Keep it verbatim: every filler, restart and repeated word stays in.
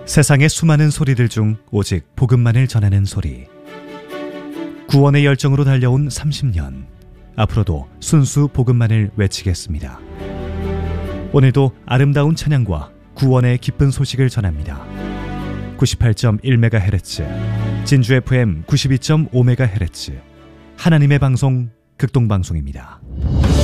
세상의 수많은 소리들 중 오직 복음만을 전하는 소리. 구원의 열정으로 달려온 삼십 년. 앞으로도 순수 복음만을 외치겠습니다. 오늘도 아름다운 찬양과 구원의 기쁜 소식을 전합니다. 구십팔 점 일 메가헤르츠 진주 에프엠 구십이 점 오 메가헤르츠 하나님의 방송 극동방송입니다.